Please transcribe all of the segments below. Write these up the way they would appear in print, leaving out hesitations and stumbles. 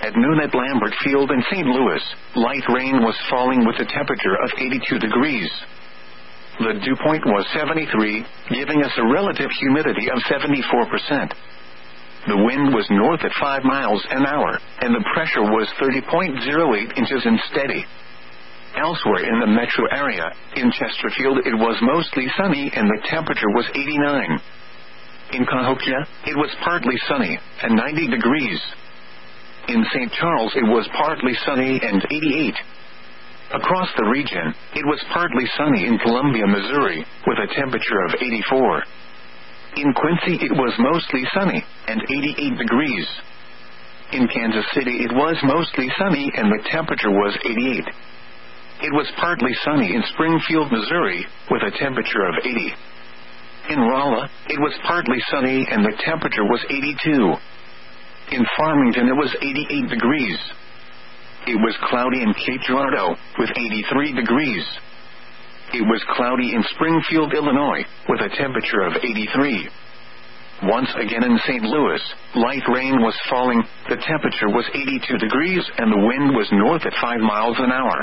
At noon at Lambert Field in St. Louis, light rain was falling with a temperature of 82 degrees. The dew point was 73, giving us a relative humidity of 74%. The wind was north at 5 miles an hour, and the pressure was 30.08 inches and steady. Elsewhere in the metro area, in Chesterfield it was mostly sunny and the temperature was 89. In Cahokia, it was partly sunny, and 90 degrees. In St. Charles it was partly sunny and 88. Across the region, it was partly sunny in Columbia, Missouri, with a temperature of 84. In Quincy it was mostly sunny, and 88 degrees. In Kansas City it was mostly sunny and the temperature was 88. It was partly sunny in Springfield, Missouri, with a temperature of 80. In Rolla, it was partly sunny and the temperature was 82. In Farmington it was 88 degrees. It was cloudy in Cape Girardeau, with 83 degrees. It was cloudy in Springfield, Illinois, with a temperature of 83. Once again in St. Louis, light rain was falling, the temperature was 82 degrees and the wind was north at 5 miles an hour.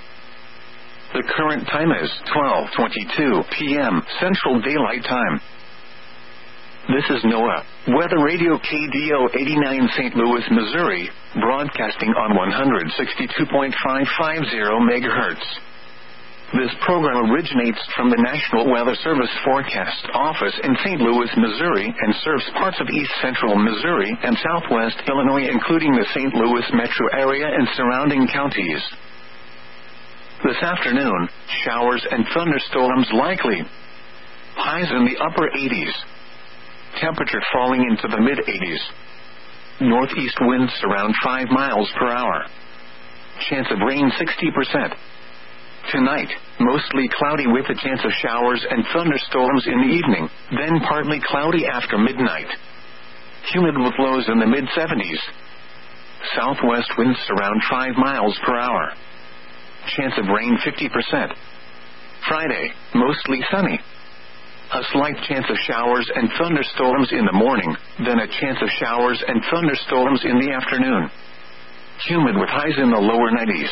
The current time is 12:22 p.m. Central Daylight Time. This is NOAA, Weather Radio KDO 89 St. Louis, Missouri, broadcasting on 162.550 MHz. This program originates from the National Weather Service Forecast Office in St. Louis, Missouri, and serves parts of east central Missouri and southwest Illinois, including the St. Louis metro area and surrounding counties. This afternoon, showers and thunderstorms likely. Highs in the upper 80s. Temperature falling into the mid-80s. Northeast winds around 5 miles per hour. Chance of rain 60%. Tonight, mostly cloudy with a chance of showers and thunderstorms in the evening, then partly cloudy after midnight. Humid with lows in the mid-70s. Southwest winds around 5 miles per hour. Chance of rain 50%. Friday, mostly sunny. A slight chance of showers and thunderstorms in the morning, then a chance of showers and thunderstorms in the afternoon. Humid with highs in the lower 90s.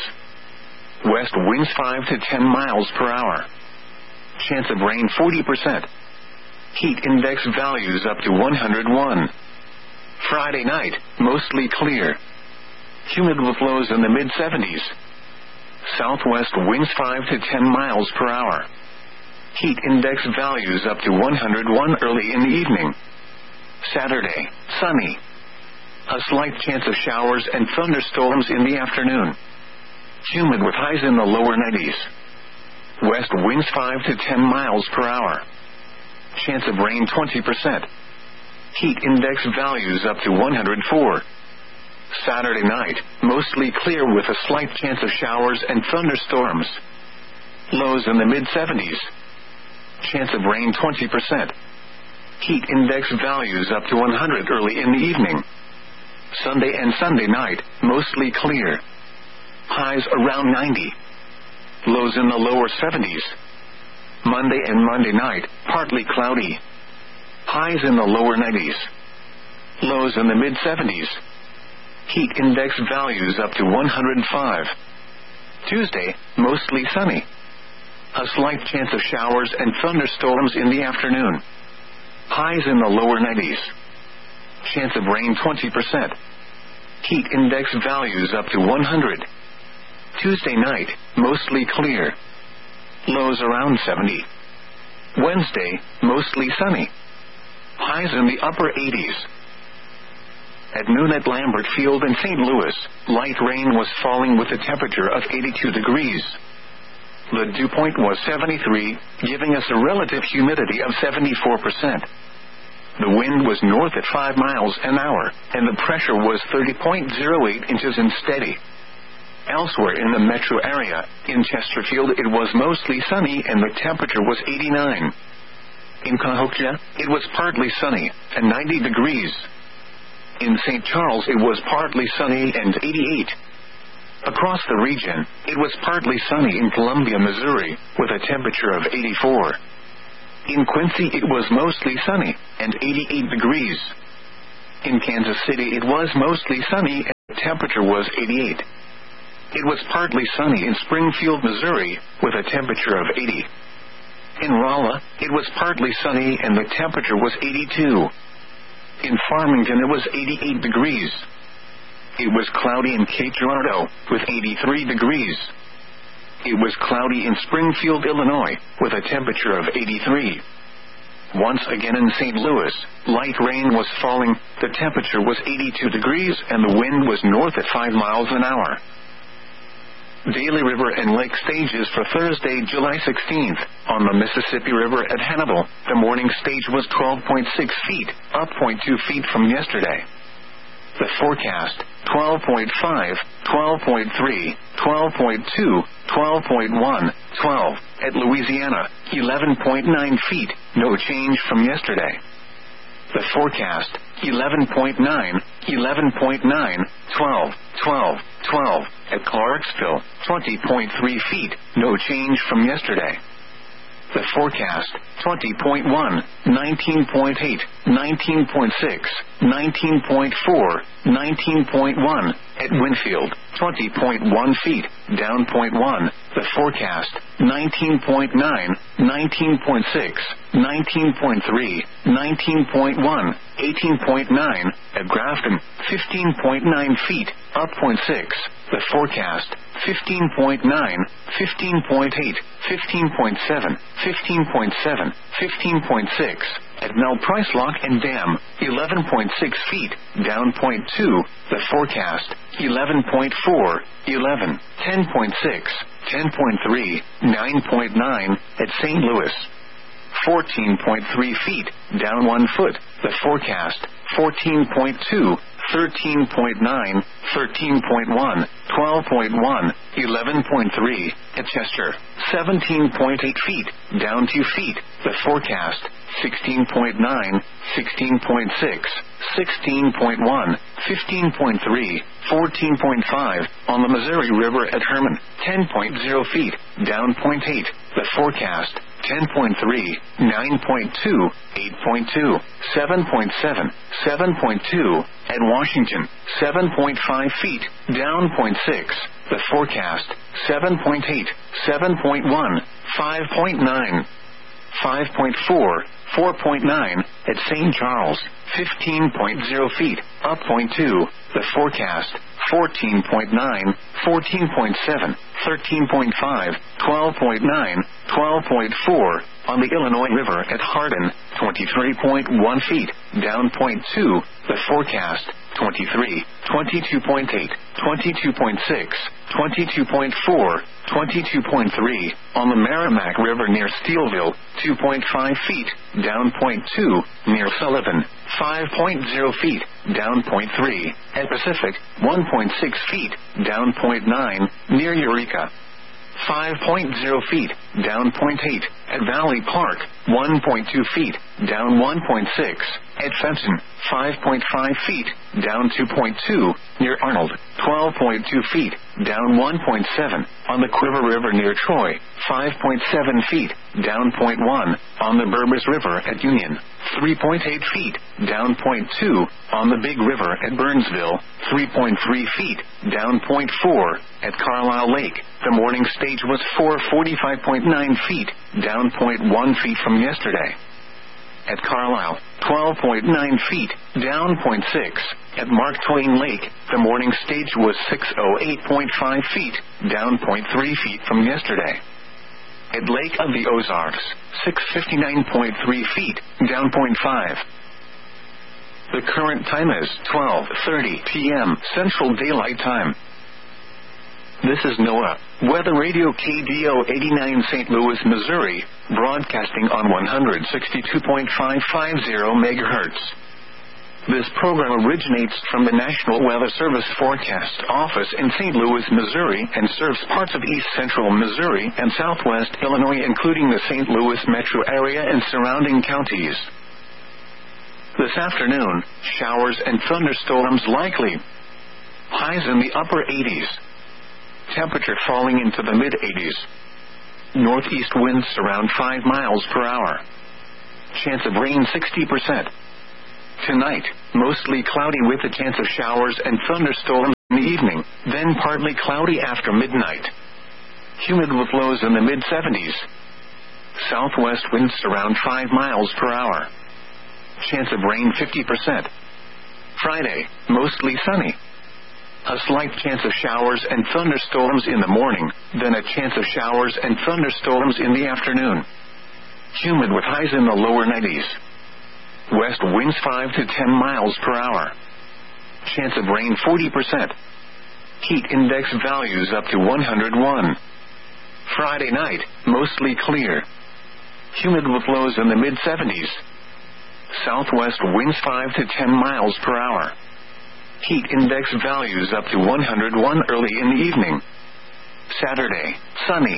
West winds 5 to 10 miles per hour. Chance of rain 40%. Heat index values up to 101. Friday night, mostly clear. Humid with lows in the mid-70s. Southwest winds 5 to 10 miles per hour. Heat index values up to 101 early in the evening. Saturday, sunny. A slight chance of showers and thunderstorms in the afternoon. Humid with highs in the lower 90s. West winds 5 to 10 miles per hour. Chance of rain 20%. Heat index values up to 104. Saturday night, mostly clear with a slight chance of showers and thunderstorms. Lows in the mid-70s. Chance of rain 20%. Heat index values up to 100 early in the evening. Sunday and Sunday night, mostly clear. Highs around 90. Lows in the lower 70s. Monday and Monday night, partly cloudy. Highs in the lower 90s. Lows in the mid-70s. Heat index values up to 105. Tuesday, mostly sunny. A slight chance of showers and thunderstorms in the afternoon. Highs in the lower 90s. Chance of rain 20%. Heat index values up to 100. Tuesday night, mostly clear. Lows around 70. Wednesday, mostly sunny. Highs in the upper 80s. At noon at Lambert Field in St. Louis, light rain was falling with a temperature of 82 degrees. The dew point was 73, giving us a relative humidity of 74%. The wind was north at 5 miles an hour, and the pressure was 30.08 inches and steady. Elsewhere in the metro area, in Chesterfield it was mostly sunny and the temperature was 89. In Cahokia, it was partly sunny, and 90 degrees. In St. Charles it was partly sunny and 88. Across the region, it was partly sunny in Columbia, Missouri, with a temperature of 84. In Quincy it was mostly sunny, and 88 degrees. In Kansas City it was mostly sunny, and the temperature was 88. It was partly sunny in Springfield, Missouri, with a temperature of 80. In Rolla, it was partly sunny and the temperature was 82. In Farmington, it was 88 degrees. It was cloudy in Cape Girardeau, with 83 degrees. It was cloudy in Springfield, Illinois, with a temperature of 83. Once again in St. Louis, light rain was falling, the temperature was 82 degrees and the wind was north at 5 miles an hour. Daly River and Lake stages for Thursday, July 16th. On the Mississippi River at Hannibal, the morning stage was 12.6 feet, up 0.2 feet from yesterday. The forecast, 12.5, 12.3, 12.2, 12.1, 12. At Louisiana, 11.9 feet, no change from yesterday. The forecast, 11.9, 11.9, 12, 12, 12. At Clarksville, 20.3 feet, no change from yesterday. The forecast, 20.1, 19.8, 19.6, 19.4, 19.1. At Winfield, 20.1 feet, down 0.1. The forecast, 19.9, 19.6, 19.3, 19.1, 18.9. At Grafton, 15.9 feet, up 0.6. The forecast, 15.9, 15.8, 15.7, 15.7, 15.6. At Mel Price Lock and Dam, 11.6 feet, down 0.2. The forecast, 11.4, 11, 10.6, 10.3, 9.9. At St. Louis, 14.3 feet, down 1 foot. The forecast, 14.2, 13.9, 13.1, 12.1, 11.3. At Chester, 17.8 feet, down 2 feet. The forecast, 16.9, 16.6, 16.1, 15.3, 14.5. On the Missouri River at Herman, 10.0 feet, down 0.8. The forecast, 10.3, 9.2, 8.2, 7.7, 7.2. At Washington, 7.5 feet, down 0.6. The forecast, 7.8, 7.1, 5.9, 5.4, 4.9. At St. Charles, 15.0 feet, up 0.2. The forecast, 14.9, 14.7, 13.5, 12.9, 12.4. On the Illinois River at Hardin, 23.1 feet, down 0.2. The forecast, 23, 22.8, 22.6, 22.4, 22.3. On the Merrimack River near Steelville, 2.5 feet, down 0.2. Near Sullivan, 5.0 feet, down 0.3. At Pacific, 1.6 feet, down 0.9. Near Eureka, 5.0 feet, down 0.8. At Valley Park, 1.2 feet, down 1.6. At Fenton, 5.5 feet, down 2.2. Near Arnold, 12.2 feet, down 1.7. On the Quiver River near Troy, 5.7 feet, down 0.1. On the Burbus River at Union, 3.8 feet, down 0.2. On the Big River at Burnsville, 3.3 feet, down 0.4. At Carlisle Lake, the morning stage was 445.9 feet, down 0.1 feet from yesterday. At Carlisle, 12.9 feet, down 0.6. At Mark Twain Lake, the morning stage was 608.5 feet, down 0.3 feet from yesterday. At Lake of the Ozarks, 659.3 feet, down 0.5. The current time is 12:30 p.m. Central Daylight Time. This is NOAA Weather Radio KDO 89 St. Louis, Missouri, broadcasting on 162.550 MHz. This program originates from the National Weather Service Forecast Office in St. Louis, Missouri, and serves parts of east central Missouri and southwest Illinois, including the St. Louis metro area and surrounding counties. This afternoon, showers and thunderstorms likely. Highs in the upper 80s. Temperature falling into the mid-80s. Northeast winds around 5 miles per hour. Chance of rain 60%. Tonight, mostly cloudy with a chance of showers and thunderstorms. in the evening, then partly cloudy after midnight. Humid with lows in the mid-70s. Southwest winds around 5 miles per hour. Chance of rain 50%. Friday, mostly sunny. A slight chance of showers and thunderstorms in the morning, then a chance of showers and thunderstorms in the afternoon. Humid with highs in the lower 90s. West winds 5 to 10 miles per hour. Chance of rain 40%. Heat index values up to 101. Friday night, mostly clear. Humid with lows in the mid-70s. Southwest winds 5 to 10 miles per hour. Heat index values up to 101 early in the evening. Saturday, sunny.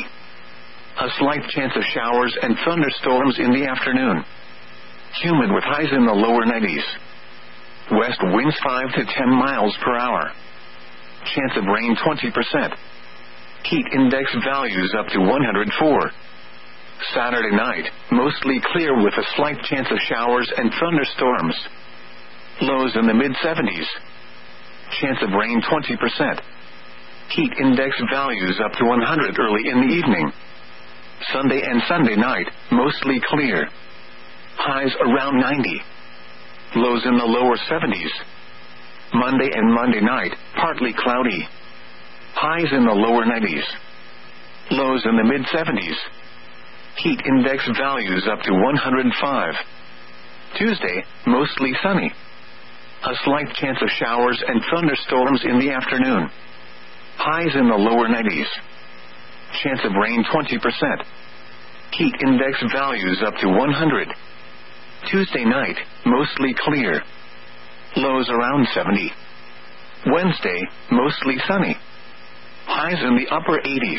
A slight chance of showers and thunderstorms in the afternoon. Humid with highs in the lower 90s. West winds 5 to 10 miles per hour. Chance of rain 20%. Heat index values up to 104. Saturday night, mostly clear with a slight chance of showers and thunderstorms. Lows in the mid-70s. Chance of rain 20%. Heat index values up to 100 early in the evening. Sunday and Sunday night, mostly clear. Highs around 90. Lows in the lower 70s. Monday and Monday night, partly cloudy. Highs in the lower 90s. Lows in the mid-70s. Heat index values up to 105. Tuesday, mostly sunny. A slight chance of showers and thunderstorms in the afternoon. Highs in the lower 90s. Chance of rain 20%. Heat index values up to 100. Tuesday night, mostly clear. Lows around 70. Wednesday, mostly sunny. Highs in the upper 80s.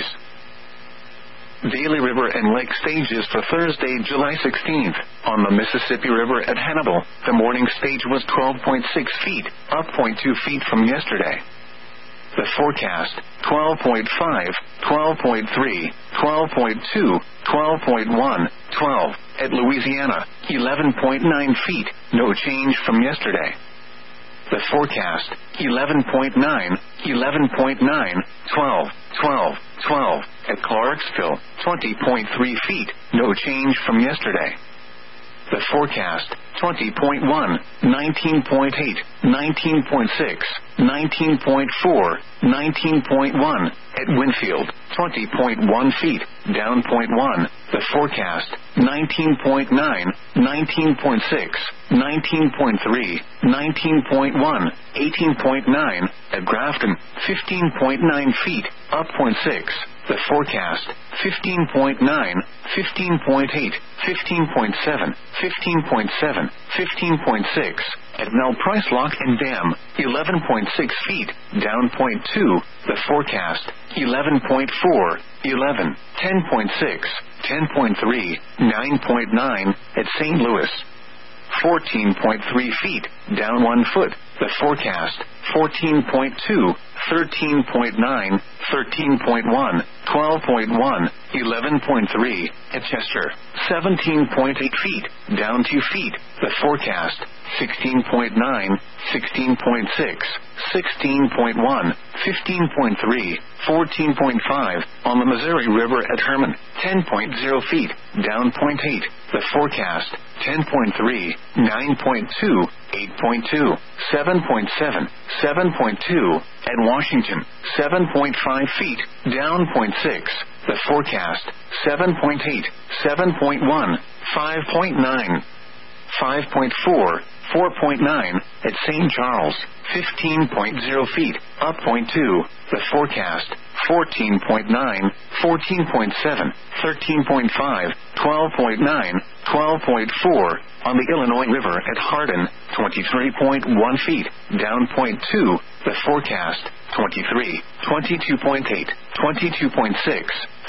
Daly River and Lake stages for Thursday, July 16th. On the Mississippi River at Hannibal, the morning stage was 12.6 feet, up 0.2 feet from yesterday. The forecast, 12.5, 12.3, 12.2, 12.1, 12. At Louisiana, 11.9 feet, no change from yesterday. The forecast, 11.9, 11.9, 12, 12, 12. At Clarksville, 20.3 feet, no change from yesterday. The forecast, 20.1, 19.8, 19.6, 19.4, 19.1. At Winfield, 20.1 feet, down 0.1. The forecast, 19.9, 19.6, 19.3, 19.1, 18.9. At Grafton, 15.9 feet, up 0.6. The forecast, 15.9, 15.8, 15.7, 15.7, 15.6. At Mel Price Lock and Dam, 11.6 feet, down 0.2. The forecast, 11.4, 11, 10.6, 10.3, 9.9. At St. Louis, 14.3 feet, down 1 foot. The forecast, 14.2, 13.9, 13.1, 12.1, 11.3. At Chester, 17.8 feet, down 2 feet. The forecast, 16.9, 16.6, 16.1, 15.3, 14.5. On the Missouri River at Herman, 10.0 feet, down 0.8. The forecast, 10.3, 9.2, 8.2, 7.7, 7.2. At Washington, 7.5 feet, down 0.6. The forecast, 7.8, 7.1, 5.9, 5.4, 4.9. At St. Charles, 15.0 feet, up 0.2. The forecast, 14.9, 14.7, 13.5, 12.9, 12.4. On the Illinois River at Hardin, 23.1 feet, down 0.2. The forecast, 23, 22.8, 22.6,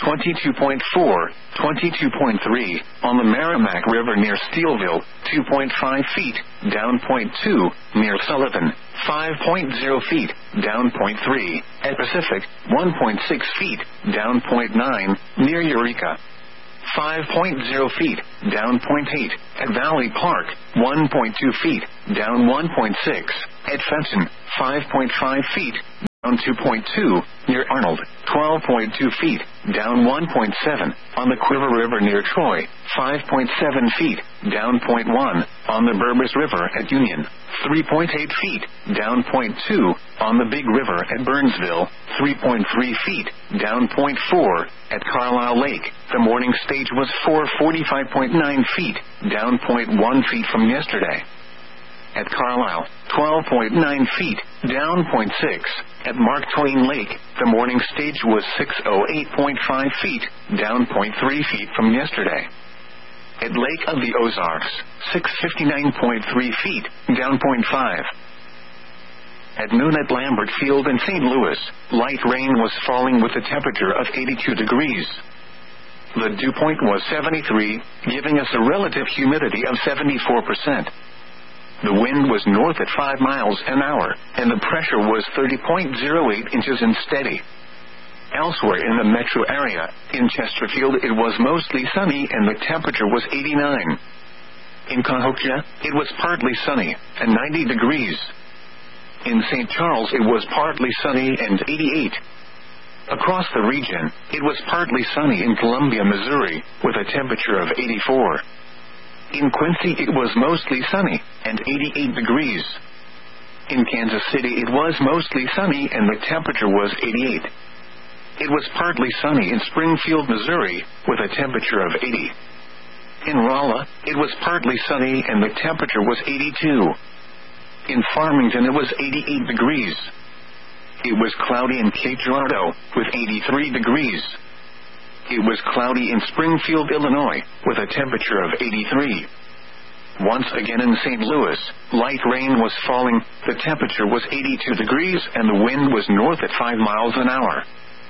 22.4, 22.3. On the Merrimack River near Steelville, 2.5 feet, down 0.2. Near Sullivan, 5.0 feet, down 0.3. At Pacific, 1.6 feet, down 0.9. Near Eureka, 5.0 feet, down 0.8. At Valley Park, 1.2 feet, down 1.6. At Fenton, 5.5 feet, down 2.2, near Arnold, 12.2 feet, down 1.7, on the Quiver River near Troy, 5.7 feet, down 0.1, on the Burbus River at Union, 3.8 feet, down 0.2, on the Big River at Burnsville, 3.3 feet, down 0.4, at Carlisle Lake, the morning stage was 445.9 feet, down 0.1 feet from yesterday. At Carlisle, 12.9 feet, down 0.6. At Mark Twain Lake, the morning stage was 608.5 feet, down 0.3 feet from yesterday. At Lake of the Ozarks, 659.3 feet, down 0.5. At noon at Lambert Field in St. Louis, light rain was falling with a temperature of 82 degrees. The dew point was 73, giving us a relative humidity of 74%. The wind was north at 5 miles an hour, and the pressure was 30.08 inches and steady. Elsewhere in the metro area, in Chesterfield it was mostly sunny and the temperature was 89. In Cahokia, it was partly sunny, and 90 degrees. In St. Charles it was partly sunny and 88. Across the region, it was partly sunny in Columbia, Missouri, with a temperature of 84. In Quincy it was mostly sunny, and 88 degrees. In Kansas City it was mostly sunny and the temperature was 88. It was partly sunny in Springfield, Missouri, with a temperature of 80. In Rolla, it was partly sunny and the temperature was 82. In Farmington it was 88 degrees. It was cloudy in Cape Girardeau, with 83 degrees. It was cloudy in Springfield, Illinois, with a temperature of 83. Once again in St. Louis, light rain was falling, the temperature was 82 degrees and the wind was north at 5 miles an hour.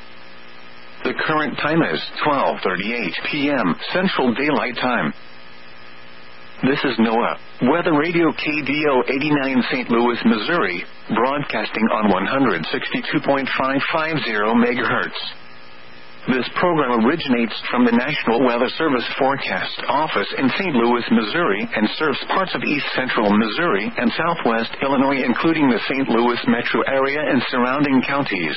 The current time is 12:38 p.m. Central Daylight Time. This is NOAA, Weather Radio KDO 89 St. Louis, Missouri, broadcasting on 162.550 MHz. This program originates from the National Weather Service Forecast Office in St. Louis, Missouri, and serves parts of east central Missouri and southwest Illinois, including the St. Louis metro area and surrounding counties.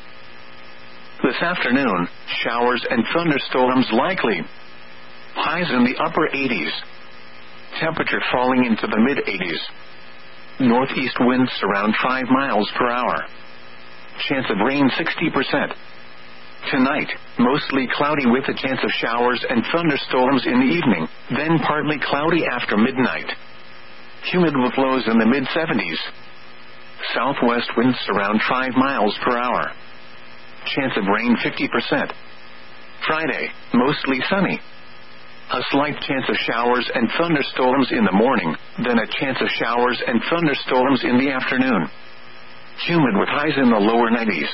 This afternoon, showers and thunderstorms likely. Highs in the upper 80s. Temperature falling into the mid-80s. Northeast winds around 5 miles per hour. Chance of rain 60%. Tonight, mostly cloudy with a chance of showers and thunderstorms in the evening, then partly cloudy after midnight. Humid with lows in the mid-70s. Southwest winds around 5 miles per hour. Chance of rain 50%. Friday, mostly sunny. A slight chance of showers and thunderstorms in the morning, then a chance of showers and thunderstorms in the afternoon. Humid with highs in the lower 90s.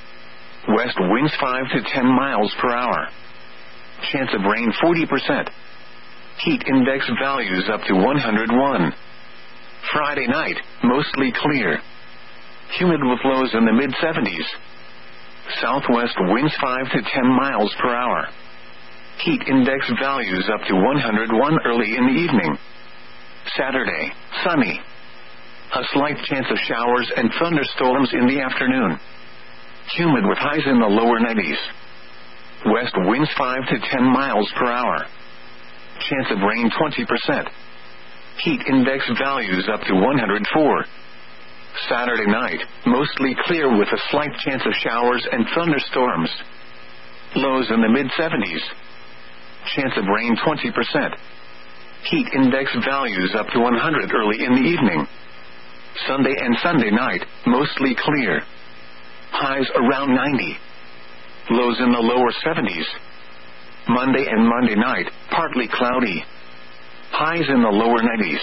West winds 5 to 10 miles per hour. Chance of rain 40%. Heat index values up to 101. Friday night, mostly clear. Humid with lows in the mid-70s. Southwest winds 5 to 10 miles per hour. Heat index values up to 101 early in the evening. Saturday, sunny. A slight chance of showers and thunderstorms in the afternoon. Humid with highs in the lower 90s. West winds 5 to 10 miles per hour. Chance of rain 20%. Heat index values up to 104. Saturday night, mostly clear with a slight chance of showers and thunderstorms. Lows in the mid-70s. Chance of rain 20%. Heat index values up to 100 early in the evening. Sunday and Sunday night, mostly clear. Highs around 90. Lows in the lower 70s. Monday and Monday night, partly cloudy. Highs in the lower 90s.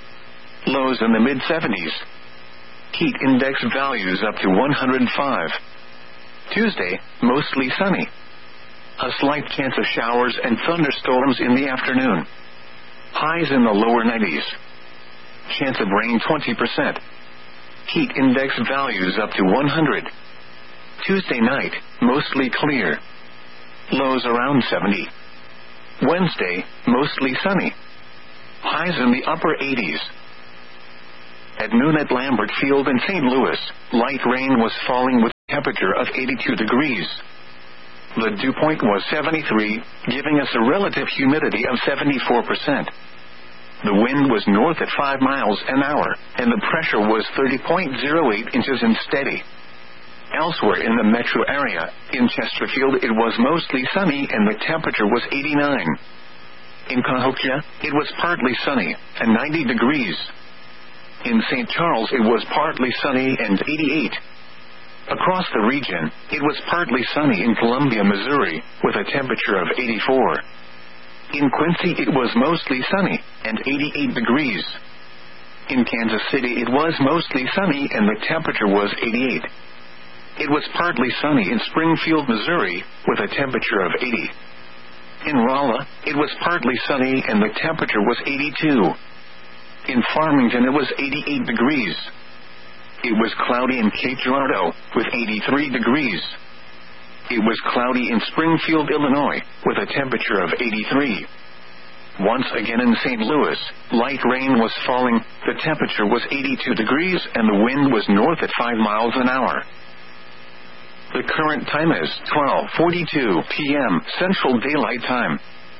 Lows in the mid-70s. Heat index values up to 105. Tuesday, mostly sunny. A slight chance of showers and thunderstorms in the afternoon. Highs in the lower 90s. Chance of rain 20%. Heat index values up to 100. Tuesday night, mostly clear. Lows around 70. Wednesday, mostly sunny. Highs in the upper 80s. At noon at Lambert Field in St. Louis, light rain was falling with temperature of 82 degrees. The dew point was 73, giving us a relative humidity of 74%. The wind was north at 5 miles an hour, and the pressure was 30.08 inches and steady. Elsewhere in the metro area, in Chesterfield it was mostly sunny and the temperature was 89. In Cahokia, it was partly sunny, and 90 degrees. In St. Charles it was partly sunny and 88. Across the region, it was partly sunny in Columbia, Missouri, with a temperature of 84. In Quincy it was mostly sunny, and 88 degrees. In Kansas City it was mostly sunny and the temperature was 88. It was partly sunny in Springfield, Missouri, with a temperature of 80. In Rolla, it was partly sunny and the temperature was 82. In Farmington it was 88 degrees. It was cloudy in Cape Girardeau, with 83 degrees. It was cloudy in Springfield, Illinois, with a temperature of 83. Once again in St. Louis, light rain was falling, the temperature was 82 degrees and the wind was north at 5 miles an hour. The current time is 12:42 p.m. Central Daylight Time.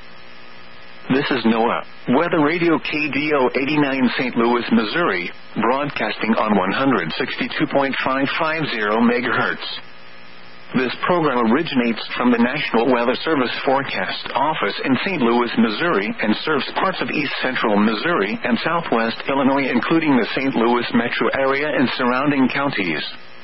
This is NOAA, Weather Radio KDO 89 St. Louis, Missouri, broadcasting on 162.550 MHz. This program originates from the National Weather Service Forecast Office in St. Louis, Missouri, and serves parts of east central Missouri and southwest Illinois, including the St. Louis metro area and surrounding counties.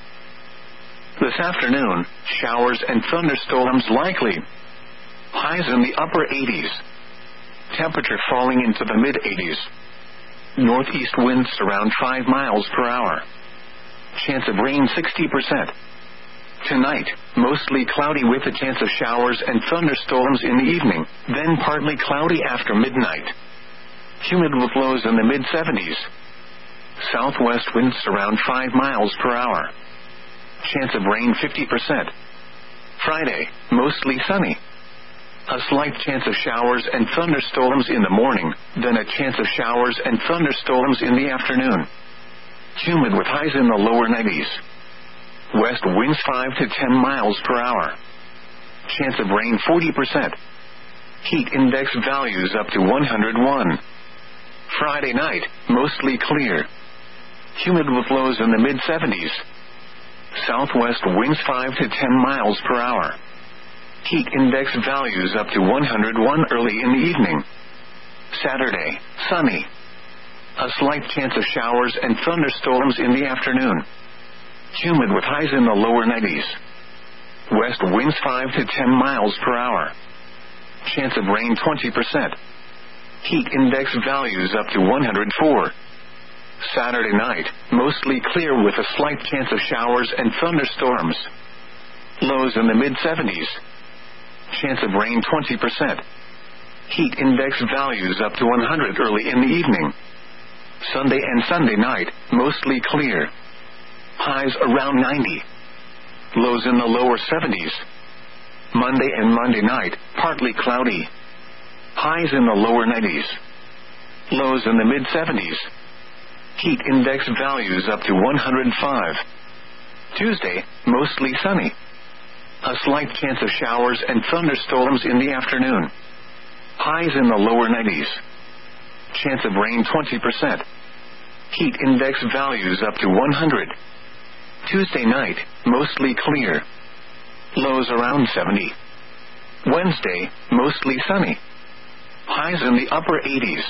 This afternoon, showers and thunderstorms likely. Highs in the upper 80s. Temperature falling into the mid-80s. Northeast winds around 5 miles per hour. Chance of rain 60%. Tonight, mostly cloudy with a chance of showers and thunderstorms in the evening, then partly cloudy after midnight. Humid with lows in the mid-70s. Southwest winds around 5 miles per hour. Chance of rain 50%. Friday, mostly sunny. A slight chance of showers and thunderstorms in the morning, then a chance of showers and thunderstorms in the afternoon. Humid with highs in the lower 90s. West winds 5 to 10 miles per hour. Chance of rain 40%. Heat index values up to 101. Friday night, mostly clear. Humid with lows in the mid-70s. Southwest winds 5 to 10 miles per hour. Heat index values up to 101 early in the evening. Saturday, sunny. A slight chance of showers and thunderstorms in the afternoon. Humid with highs in the lower 90s. West winds 5 to 10 miles per hour. Chance of rain 20%. Heat index values up to 104. Saturday night, mostly clear with a slight chance of showers and thunderstorms. Lows in the mid-70s. Chance of rain 20%. Heat index values up to 100 early in the evening. Sunday and Sunday night, mostly clear. Highs around 90. Lows in the lower 70s. Monday and Monday night, partly cloudy. Highs in the lower 90s. Lows in the mid-70s. Heat index values up to 105. Tuesday, mostly sunny. A slight chance of showers and thunderstorms in the afternoon. Highs in the lower 90s. Chance of rain 20%. Heat index values up to 100. Tuesday night, mostly clear. Lows around 70. Wednesday, mostly sunny. Highs in the upper 80s.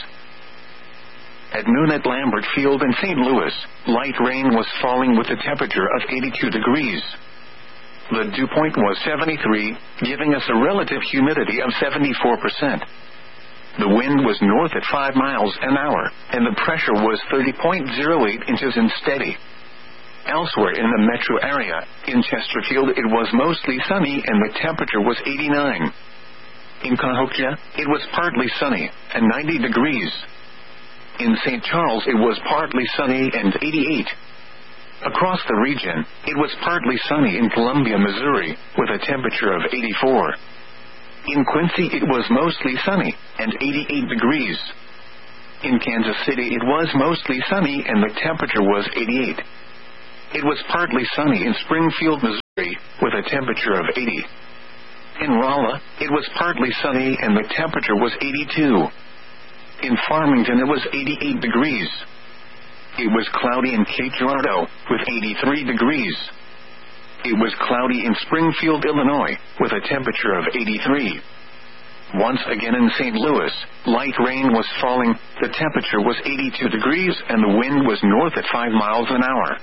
At noon at Lambert Field in St. Louis, light rain was falling with a temperature of 82 degrees. The dew point was 73, giving us a relative humidity of 74%. The wind was north at 5 miles an hour, and the pressure was 30.08 inches and steady. Elsewhere in the metro area, in Chesterfield it was mostly sunny and the temperature was 89. In Cahokia, it was partly sunny, and 90 degrees. In St. Charles it was partly sunny and 88. Across the region, it was partly sunny in Columbia, Missouri, with a temperature of 84. In Quincy it was mostly sunny, and 88 degrees. In Kansas City it was mostly sunny and the temperature was 88. It was partly sunny in Springfield, Missouri. temperature of 80. In Rolla, it was partly sunny and the temperature was 82. In Farmington, it was 88 degrees. It was cloudy in Cape Girardeau, with 83 degrees. It was cloudy in Springfield, Illinois, with a temperature of 83. Once again in St. Louis, light rain was falling, the temperature was 82 degrees and the wind was north at 5 miles an hour.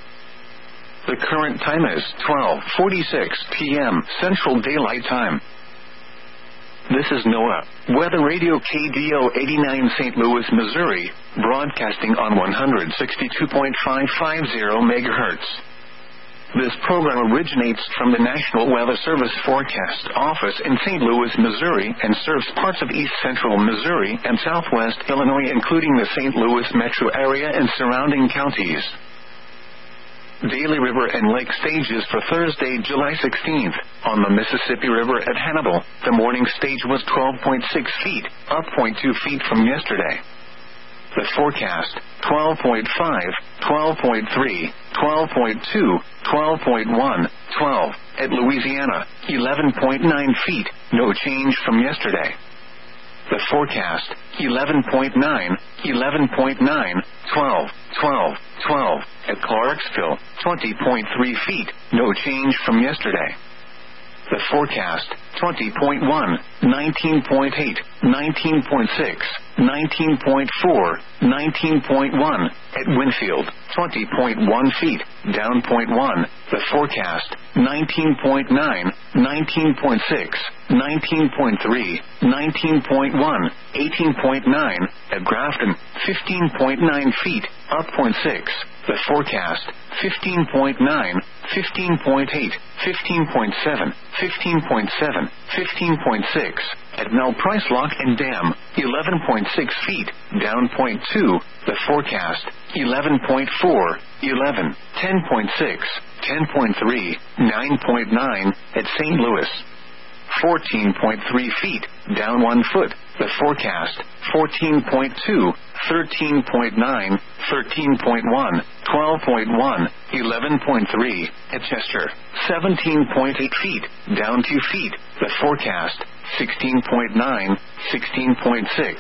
The current time is 12:46 p.m. Central Daylight Time. This is NOAA Weather Radio KDO 89 St. Louis, Missouri, broadcasting on 162.550 MHz. This program originates from the National Weather Service Forecast Office in St. Louis, Missouri, and serves parts of east central Missouri and southwest Illinois, including the St. Louis metro area and surrounding counties. Daily river and lake stages for Thursday, July 16th. On the Mississippi River at Hannibal, the morning stage was 12.6 feet, up 0.2 feet from yesterday. The forecast, 12.5, 12.3, 12.2, 12.1, 12. At Louisiana, 11.9 feet, no change from yesterday. The forecast, 11.9, 11.9, 12, 12, 12. At Clarksville, 20.3 feet, no change from yesterday. The forecast, 20.1, 19.8, 19.6, 19.4, 19.1. At Winfield, 20.1 feet, down 0.1. The forecast, 19.9, 19.6, 19.3, 19.1, 18.9. At Grafton, 15.9 feet, up 0.6. The forecast, 15.9, 15.8, 15.7, 15.7, 15.6. At Mel Price Lock and Dam, 11.6 feet, down 0.2. The forecast, 11.4, 11, 10.6, 10.3, 9.9. At St. Louis, 14.3 feet, down 1 foot. The forecast, 14.2, 13.9, 13.1, 12.1, 11.3. At Chester, 17.8 feet, down 2 feet. The forecast, 16.9, 16.6,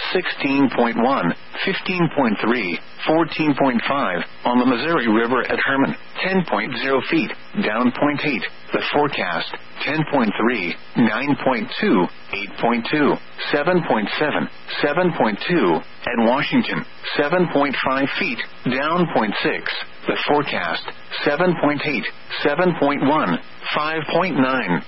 16.1, 15.3, 14.5. On the Missouri River at Herman, 10.0 feet, down 0.8. The forecast, 10.3, 9.2, 8.2, 7.7, 7.2. At Washington, 7.5 feet, down 0.6. The forecast, 7.8, 7.1, 5.9,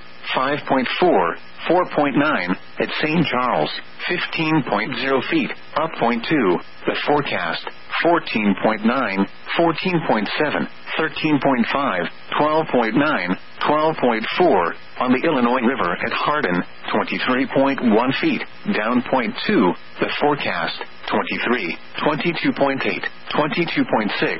5.4, 4.9. At St. Charles, 15.0 feet, up 0.2. The forecast, 14.9, 14.7, 13.5, 12.9, 12.4. On the Illinois River at Hardin, 23.1 feet, down 0.2. The forecast, 23, 22.8, 22.6,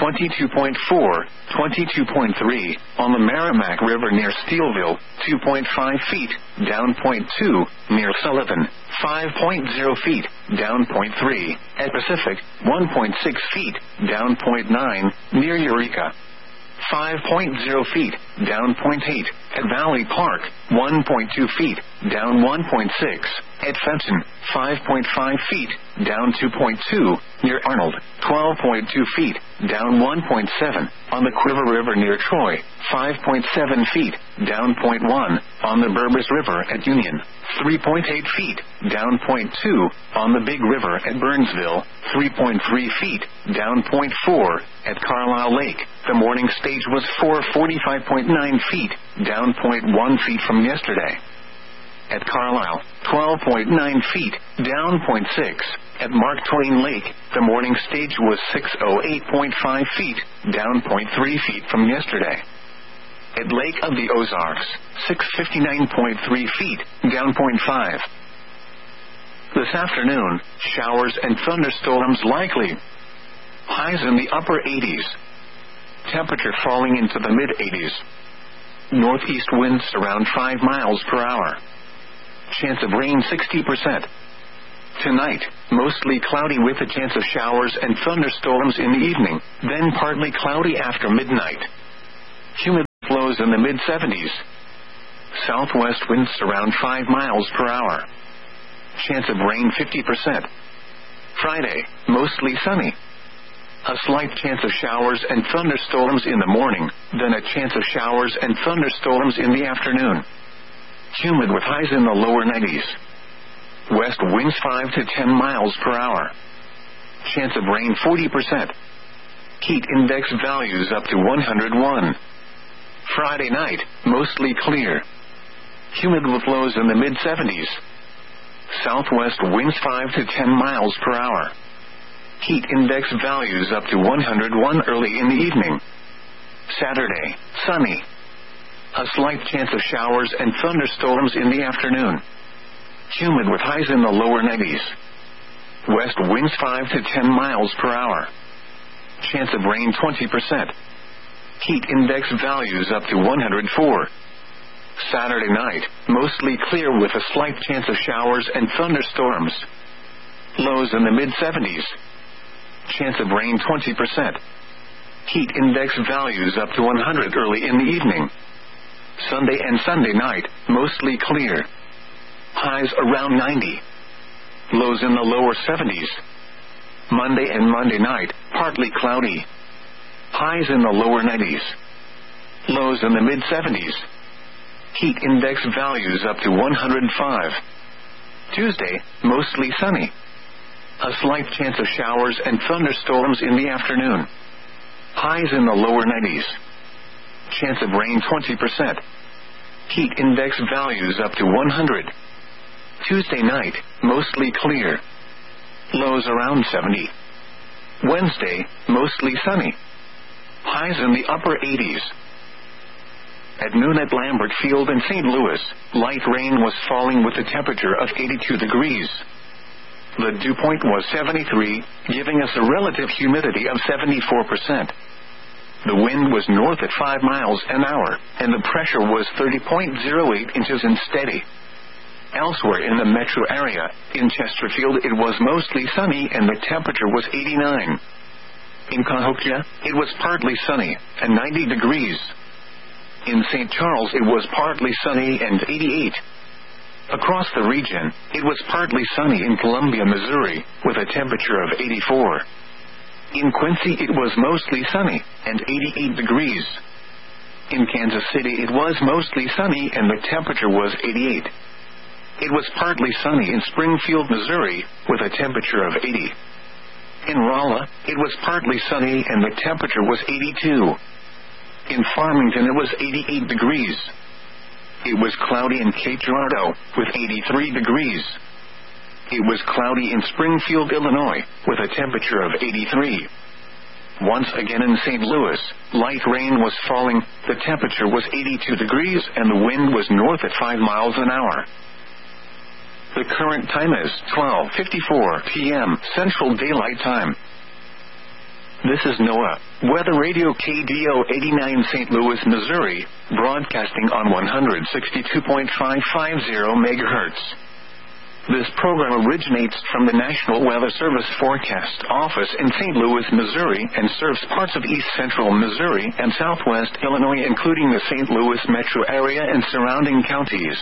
22.4, 22.3. On the Merrimack River near Steelville, 2.5 feet, down 0.2. Near Sullivan, 5.0 feet, down 0.3. At Pacific, 1.6 feet, down 0.9. Near Eureka, 5.0 feet, down 0.8. At Valley Park, 1.2 feet, down 1.6. At Fenton, 5.5 feet, down 2.2. Near Arnold, 12.2 feet, down 1.7. On the Quiver River near Troy, 5.7 feet, down 0.1. On the Burbus River at Union, 3.8 feet, down 0.2. On the Big River at Burnsville, 3.3 feet, down 0.4. At Carlisle Lake, the morning stage was 445.9 feet, down 0.1 feet from yesterday. At Carlisle, 12.9 feet, down 0.6. At Mark Twain Lake, the morning stage was 608.5 feet, down 0.3 feet from yesterday. At Lake of the Ozarks, 659.3 feet, down 0.5. This afternoon, showers and thunderstorms likely. Highs in the upper 80s. Temperature falling into the mid-80s. Northeast winds around 5 miles per hour. Chance of rain 60%. Tonight, mostly cloudy with a chance of showers and thunderstorms in the evening, then partly cloudy after midnight. Humid flow lows in the mid-70s. Southwest winds around 5 miles per hour. Chance of rain 50%. Friday, mostly sunny. A slight chance of showers and thunderstorms in the morning, then a chance of showers and thunderstorms in the afternoon. Humid with highs in the lower 90s. West winds 5 to 10 miles per hour. Chance of rain 40%. Heat index values up to 101. Friday night, mostly clear. Humid with lows in the mid-70s. Southwest winds 5 to 10 miles per hour. Heat index values up to 101 early in the evening. Saturday, sunny. A slight chance of showers and thunderstorms in the afternoon. Humid with highs in the lower 90s. West winds 5 to 10 miles per hour. Chance of rain 20%. Heat index values up to 104. Saturday night, mostly clear with a slight chance of showers and thunderstorms. Lows in the mid-70s. Chance of rain 20%. Heat index values up to 100 early in the evening. Sunday and Sunday night, mostly clear. Highs around 90. Lows in the lower 70s. Monday and Monday night, partly cloudy. Highs in the lower 90s. Lows in the mid-70s. Heat index values up to 105. Tuesday, mostly sunny. A slight chance of showers and thunderstorms in the afternoon. Highs in the lower 90s. Chance of rain 20%. Heat index values up to 100. Tuesday night, mostly clear. Lows around 70. Wednesday, mostly sunny. Highs in the upper 80s. At noon at Lambert Field in St. Louis, light rain was falling with a temperature of 82 degrees. The dew point was 73, giving us a relative humidity of 74%. The wind was north at 5 miles an hour, and the pressure was 30.08 inches and steady. Elsewhere in the metro area, in Chesterfield it was mostly sunny and the temperature was 89. In Cahokia, it was partly sunny, and 90 degrees. In St. Charles it was partly sunny and 88. Across the region, it was partly sunny in Columbia, Missouri, with a temperature of 84. In Quincy it was mostly sunny, and 88 degrees. In Kansas City it was mostly sunny and the temperature was 88. It was partly sunny in Springfield, Missouri, with a temperature of 80. In Rolla, it was partly sunny and the temperature was 82. In Farmington it was 88 degrees. It was cloudy in Cape Girardeau, with 83 degrees. It was cloudy in Springfield, Illinois, with a temperature of 83. Once again in St. Louis, light rain was falling, the temperature was 82 degrees and the wind was north at 5 miles an hour. The current time is 12:54 p.m. Central Daylight Time. This is NOAA, Weather Radio KDO 89 St. Louis, Missouri, broadcasting on 162.550 MHz. This program originates from the National Weather Service Forecast Office in St. Louis, Missouri, and serves parts of east central Missouri and southwest Illinois, including the St. Louis metro area and surrounding counties.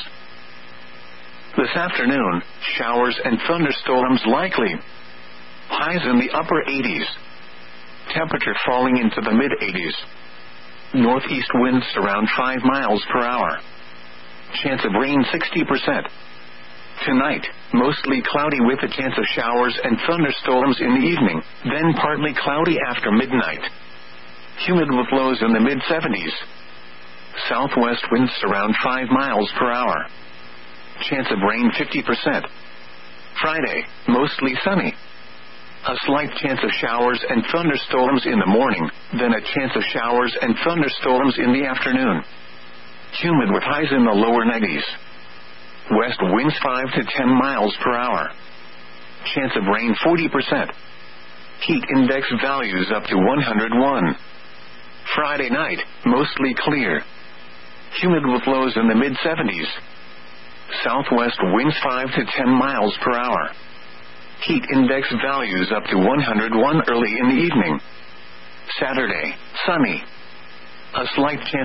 This afternoon, showers and thunderstorms likely. Highs in the upper 80s. Temperature falling into the mid-80s. Northeast winds around 5 miles per hour. Chance of rain 60%. Tonight, mostly cloudy with a chance of showers and thunderstorms in the evening, then partly cloudy after midnight. Humid with lows in the mid-70s. Southwest winds around 5 miles per hour. Chance of rain 50%. Friday, mostly sunny. A slight chance of showers and thunderstorms in the morning, then a chance of showers and thunderstorms in the afternoon. Humid with highs in the lower 90s. West winds 5 to 10 miles per hour. Chance of rain 40%. Heat index values up to 101. Friday night, mostly clear. Humid with lows in the mid-70s. Southwest winds 5 to 10 miles per hour. Heat index values up to 101 early in the evening. Saturday, sunny. A slight chance of showers.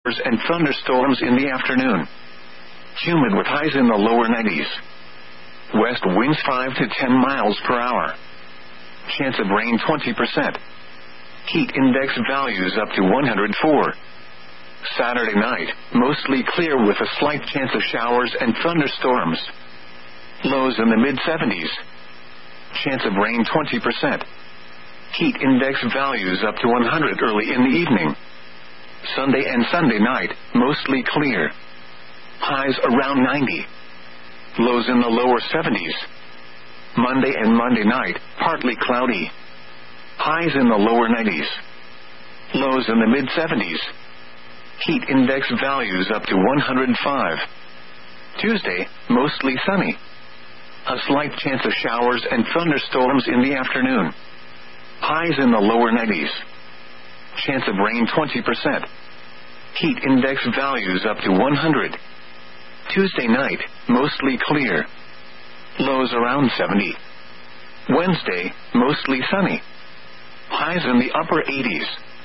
and thunderstorms in the afternoon. Humid with highs in the lower 90s. West winds 5 to 10 miles per hour. Chance of rain 20%. Heat index values up to 104. Saturday night, mostly clear with a slight chance of showers and thunderstorms. Lows in the mid-70s. Chance of rain 20%. Heat index values up to 100 early in the evening. Sunday and Sunday night, mostly clear. Highs around 90. Lows in the lower 70s. Monday and Monday night, partly cloudy. Highs in the lower 90s. Lows in the mid-70s. Heat index values up to 105. Tuesday, mostly sunny. A slight chance of showers and thunderstorms in the afternoon. Highs in the lower 90s. Chance of rain 20%. Heat index values up to 100. Tuesday night, mostly clear. Lows around 70. Wednesday, mostly sunny. Highs in the upper 80s.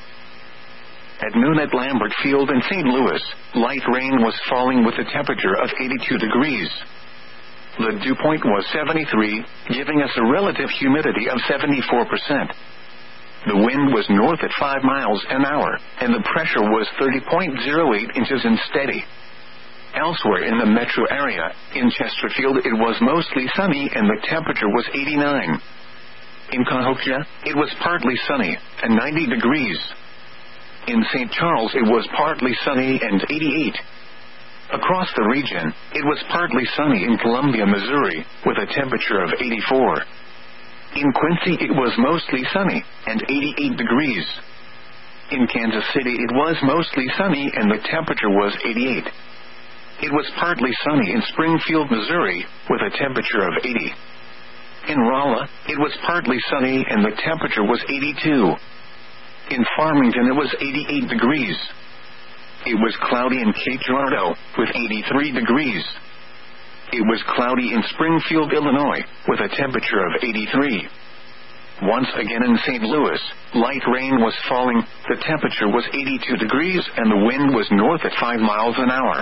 At noon at Lambert Field in St. Louis, light rain was falling with a temperature of 82 degrees. The dew point was 73, giving us a relative humidity of 74%. The wind was north at 5 miles an hour, and the pressure was 30.08 inches and steady. Elsewhere in the metro area, in Chesterfield, it was mostly sunny and the temperature was 89. In Cahokia, it was partly sunny and 90 degrees. In St. Charles, it was partly sunny and 88. Across the region, it was partly sunny in Columbia, Missouri, with a temperature of 84. In Quincy, it was mostly sunny and 88 degrees. In Kansas City, it was mostly sunny and the temperature was 88. It was partly sunny in Springfield, Missouri, with a temperature of 80. In Rolla, it was partly sunny and the temperature was 82. In Farmington, it was 88 degrees. It was cloudy in Cape Girardeau, with 83 degrees. It was cloudy in Springfield, Illinois, with a temperature of 83. Once again in St. Louis, light rain was falling, the temperature was 82 degrees and the wind was north at 5 miles an hour.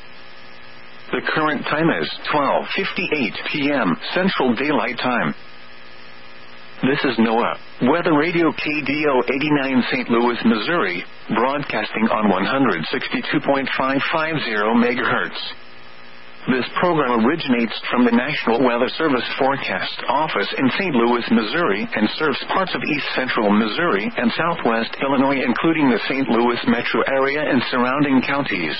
The current time is 12:58 p.m. Central Daylight Time. This is NOAA, Weather Radio KDO 89 St. Louis, Missouri, broadcasting on 162.550 MHz. This program originates from the National Weather Service Forecast Office in St. Louis, Missouri, and serves parts of east central Missouri and southwest Illinois, including the St. Louis metro area and surrounding counties.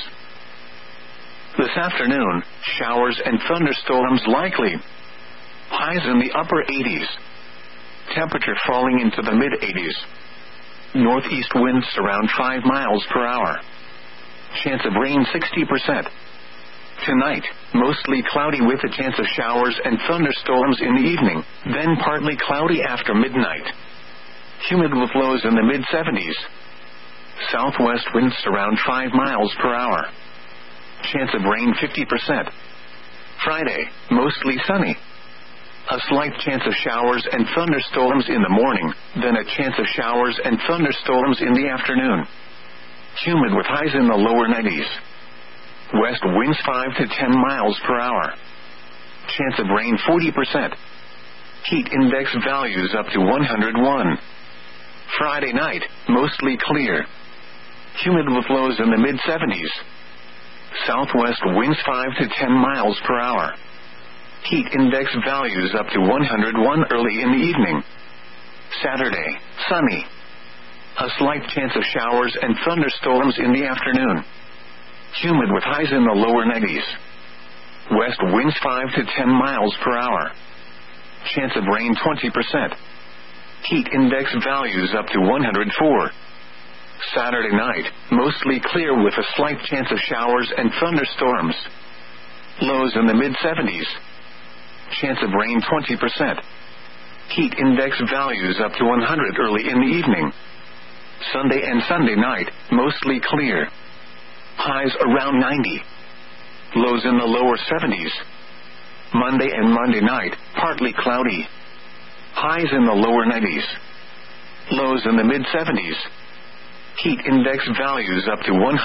This afternoon, showers and thunderstorms likely. Highs in the upper 80s. Temperature falling into the mid-80s. Northeast winds around 5 miles per hour. Chance of rain 60%. Tonight, mostly cloudy with a chance of showers and thunderstorms in the evening, then partly cloudy after midnight. Humid with lows in the mid-70s. Southwest winds around 5 miles per hour. Chance of rain 50%. Friday, mostly sunny. A slight chance of showers and thunderstorms in the morning, then a chance of showers and thunderstorms in the afternoon. Humid with highs in the lower 90s. West winds 5 to 10 miles per hour. Chance of rain 40%. Heat index values up to 101. Friday night, mostly clear. Humid with lows in the mid-70s. Southwest winds 5 to 10 miles per hour. Heat index values up to 101 early in the evening. Saturday, sunny. A slight chance of showers and thunderstorms in the afternoon. Humid with highs in the lower 90s. West winds 5 to 10 miles per hour. Chance of rain 20%. Heat index values up to 104. Saturday night, mostly clear with a slight chance of showers and thunderstorms. Lows in the mid-70s. Chance of rain 20%. Heat index values up to 100 early in the evening. Sunday and Sunday night, mostly clear. Highs around 90. Lows in the lower 70s. Monday and Monday night, partly cloudy. Highs in the lower 90s. Lows in the mid-70s. Heat index values up to 100.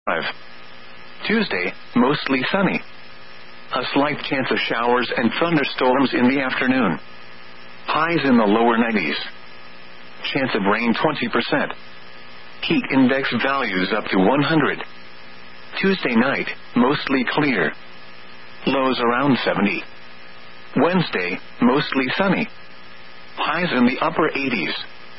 Tuesday, mostly sunny. A slight chance of showers and thunderstorms in the afternoon. Highs in the lower 90s. Chance of rain 20%. Heat index values up to 100. Tuesday night, mostly clear. Lows around 70. Wednesday, mostly sunny. Highs in the upper 80s.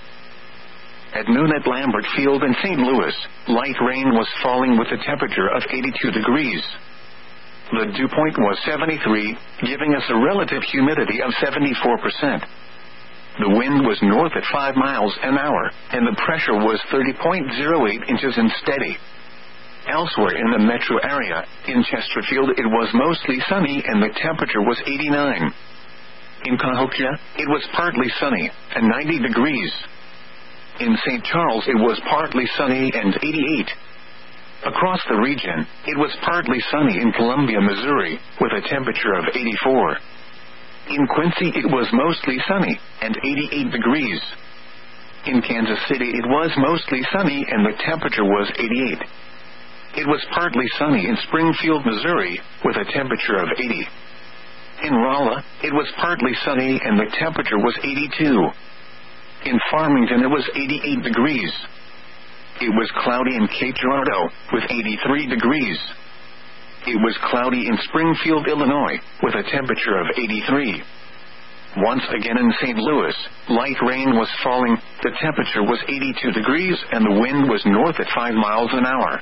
At noon at Lambert Field in St. Louis, light rain was falling with a temperature of 82 degrees. The dew point was 73, giving us a relative humidity of 74%. The wind was north at 5 miles an hour, and the pressure was 30.08 inches and steady. Elsewhere in the metro area, in Chesterfield it was mostly sunny and the temperature was 89. In Cahokia, it was partly sunny, and 90 degrees. In St. Charles it was partly sunny and 88. Across the region, it was partly sunny in Columbia, Missouri, with a temperature of 84. In Quincy it was mostly sunny, and 88 degrees. In Kansas City it was mostly sunny and the temperature was 88. It was partly sunny in Springfield, Missouri, with a temperature of 80. In Rolla, it was partly sunny and the temperature was 82. In Farmington it was 88 degrees. It was cloudy in Cape Girardeau, with 83 degrees. It was cloudy in Springfield, Illinois, with a temperature of 83. Once again in St. Louis, light rain was falling, the temperature was 82 degrees and the wind was north at 5 miles an hour.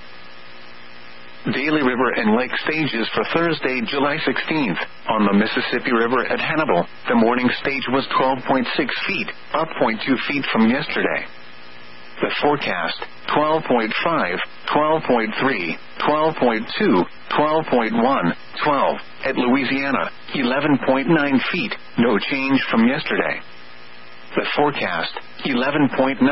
Daily River and Lake stages for Thursday, July 16th. On the Mississippi River at Hannibal, the morning stage was 12.6 feet, up 0.2 feet from yesterday. The forecast, 12.5, 12.3, 12.2, 12.1, 12. At Louisiana, 11.9 feet, no change from yesterday. The forecast, 11.9,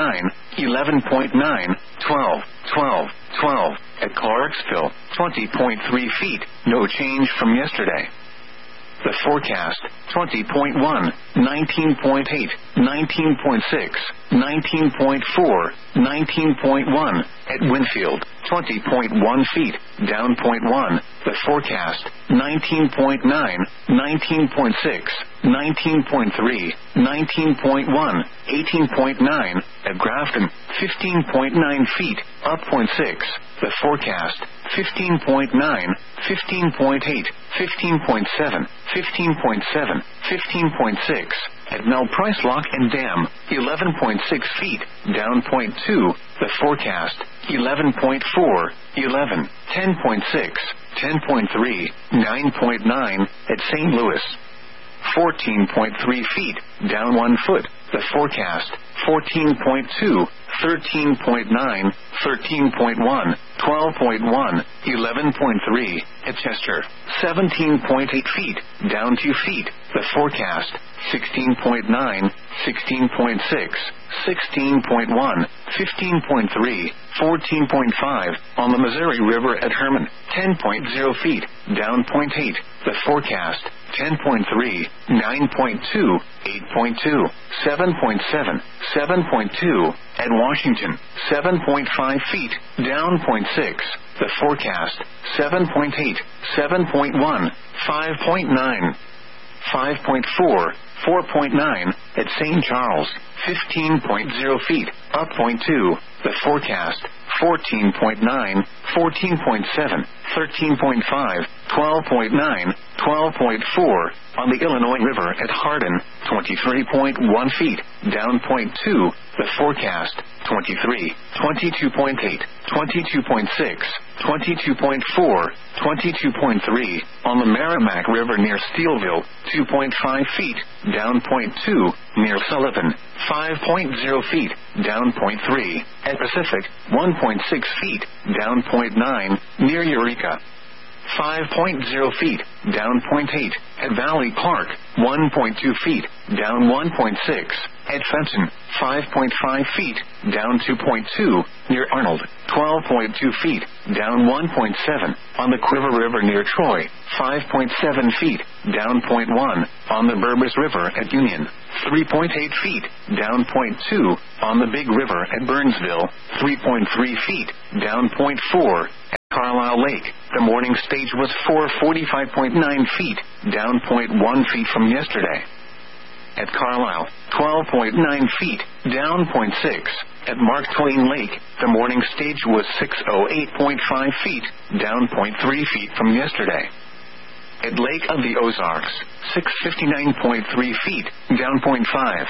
11.9, 12, 12, 12. At Clarksville, 20.3 feet, no change from yesterday. The forecast, 20.1, 19.8, 19.6, 19.4, 19.1. At Winfield, 20.1 feet, down 0.1. The forecast, 19.9, 19.6, 19.3, 19.1, 18.9. At Grafton, 15.9 feet, up 0.6. The forecast, 15.9, 15.8, 15.7, 15.7, 15.6. At Mel Price Lock and Dam, 11.6 feet, down 0.2. The forecast, 11.4, 11, 10.6, 10.3, 9.9. At St. Louis, 14.3 feet, down 1 foot. The forecast, 14.2, 13.9, 13.1, 12.1, 11.3. At Chester, 17.8 feet, down 2 feet. The forecast, 16.9, 16.6, 16.1, 15.3, 14.5. On the Missouri River at Herman, 10.0 feet, down 0.8. The forecast, 10.3, 9.2, 8.2, 7.7, 7.2. At Washington, 7.5 feet, down 0.6. The forecast, 7.8, 7.1, 5.9, 5.4, 4.9. At St. Charles, 15.0 feet, up 0.2. The forecast, 14.9, 14.7, 13.5, 12.9, 12.4. On the Illinois River at Hardin, 23.1 feet, down 0.2. The forecast, 23, 22.8, 22.6, 22.4, 22.3. On the Merrimack River near Steelville, 2.5 feet, down 0.2. Near Sullivan, 5.0 feet, down 0.3. At Pacific, 1.6 feet, down 0.9. Near Eureka, 5.0 feet, down 0.8. At Valley Park, 1.2 feet, down 1.6. At Fenton, 5.5 feet, down 2.2. Near Arnold, 12.2 feet, down 1.7. On the Quiver River near Troy, 5.7 feet, down 0.1. On the Burbus River at Union, 3.8 feet, down 0.2. On the Big River at Burnsville, 3.3 feet, down 0.4. Carlisle Lake, the morning stage was 445.9 feet, down 0.1 feet from yesterday. At Carlisle, 12.9 feet, down 0.6. At Mark Twain Lake, the morning stage was 608.5 feet, down 0.3 feet from yesterday. At Lake of the Ozarks, 659.3 feet, down 0.5.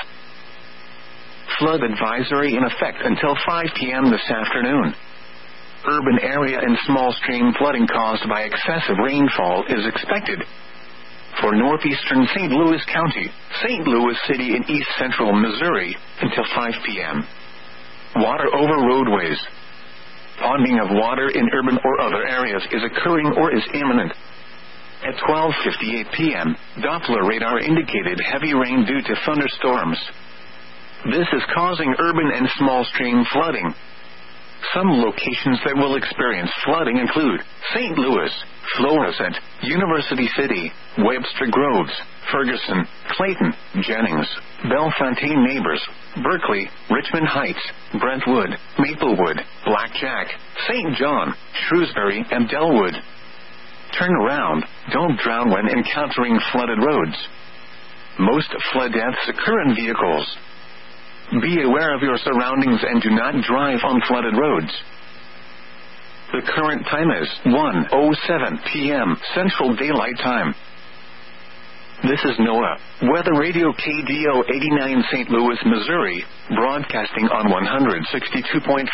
Flood advisory in effect until 5 p.m. this afternoon. Urban area and small stream flooding caused by excessive rainfall is expected for northeastern St. Louis County, St. Louis City, and east central Missouri until 5 p.m. Water over roadways. Ponding of water in urban or other areas is occurring or is imminent. At 12:58 p.m., Doppler radar indicated heavy rain due to thunderstorms. This is causing urban and small stream flooding. Some locations that will experience flooding include St. Louis, Florissant, University City, Webster Groves, Ferguson, Clayton, Jennings, Bellefontaine Neighbors, Berkeley, Richmond Heights, Brentwood, Maplewood, Blackjack, St. John, Shrewsbury, and Dellwood. Turn around. Don't drown when encountering flooded roads. Most flood deaths occur in vehicles. Be aware of your surroundings and do not drive on flooded roads. The current time is 1:07 p.m. Central Daylight Time. This is NOAA, Weather Radio KDO 89 St. Louis, Missouri, broadcasting on 162.550